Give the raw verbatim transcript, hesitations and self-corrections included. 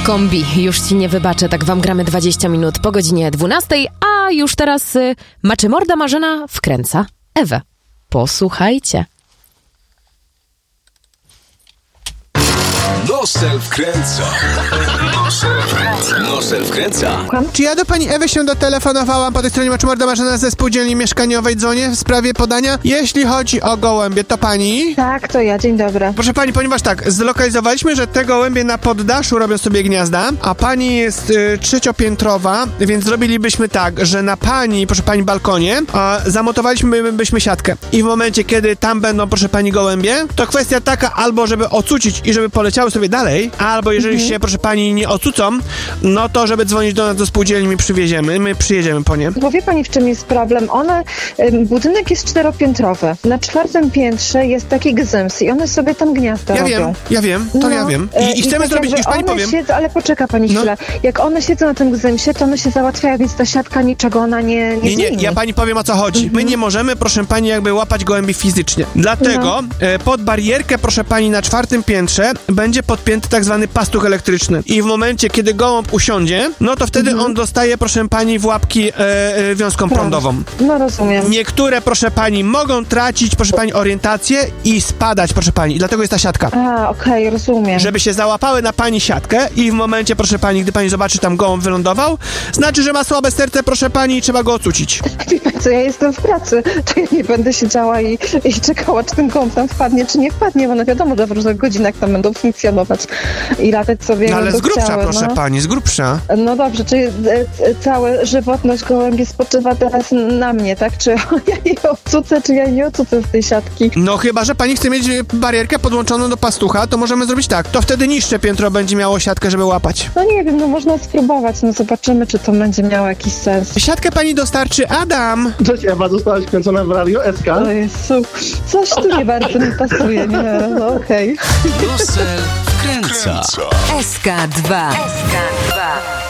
Kombi, już ci nie wybaczę, tak wam gramy dwadzieścia minut po godzinie dwunastej, a już teraz y, Maczymorda Marzena wkręca Ewę. Posłuchajcie. Nosel wkręca. Nosel wkręca. Nosel wkręca. Czy ja do pani Ewy się dotelefonowałam po tej stronie Maczymorda Marzena ze spółdzielni mieszkaniowej dzwonię w sprawie podania? Jeśli chodzi o gołębie, to pani? Tak, to ja, dzień dobry. Proszę pani, ponieważ tak, zlokalizowaliśmy, że te gołębie na poddaszu robią sobie gniazda, a pani jest y, trzeciopiętrowa, więc zrobilibyśmy tak, że na pani, proszę pani, balkonie a, zamontowaliśmy byśmy siatkę. I w momencie, kiedy tam będą, proszę pani, gołębie, to kwestia taka, albo żeby ocucić i żeby poleciały sobie dalej, albo jeżeli mhm. się, proszę pani, nie ocucą, no to żeby dzwonić do nas do spółdzielni, my przywieziemy, my przyjedziemy po nie. Bo wie pani, w czym jest problem? One, budynek jest czteropiętrowy. Na czwartym piętrze jest taki gzyms i one sobie tam gniazda ja robią. Ja wiem, ja wiem, to no, ja wiem. I, i chcemy tak zrobić, już pani powiem. Siedzą, ale poczeka pani no. chwilę. Jak one siedzą na tym gzymsie, to one się załatwiają, więc ta siatka niczego ona nie, nie Nie, nie, ja pani powiem, o co chodzi. Mhm. My nie możemy, proszę pani, jakby łapać gołębi fizycznie. Dlatego no. e, pod barierkę, proszę pani, na czwartym piętrze będzie podpięty tak zwany pastuch elektryczny. I w momencie, kiedy gołąb usiądzie, no to wtedy mhm. on dostaje, proszę pani, w łapki e, e, wiązką tak. prądową. No rozumiem. Niektóre, proszę pani, mogą tracić, proszę pani, orientację i spadać, proszę pani. I dlatego jest ta siatka. A, okej, okay, rozumiem. Żeby się załapały na pani siatkę i w momencie, proszę pani, gdy pani zobaczy, tam gołąb wylądował, znaczy, że ma słabe serce, proszę pani, i trzeba go ocucić. Wie pani co, ja jestem w pracy, to ja nie będę siedziała i, i czekała, czy ten gołąb tam wpadnie, czy nie wpadnie, bo na wiadomo, że w różnych godzinach tam będą funkcjonować i latać sobie. No ale z grubsza, chciały, proszę no. pani, z grubsza. No dobrze, czyli e, cała żywotność gołębi spoczywa teraz na mnie, tak? Czy ja jej ocucę, czy ja nie ocucę z tej siatki? No chyba, że pani chce mieć barierkę podłączoną do pastucha, to możemy zrobić tak. To wtedy niższe piętro będzie miało siatkę, żeby łapać. No nie wiem, no można spróbować, no zobaczymy, czy to będzie miało jakiś sens. Siatkę pani dostarczy Adam. Cześć, Ewa, zostałaś wkręcona w radio S K. O Jezu, coś tu nie bardzo mi pasuje, nie? No okej. Okay. Nosel wkręca. S K dwa. S K dwa.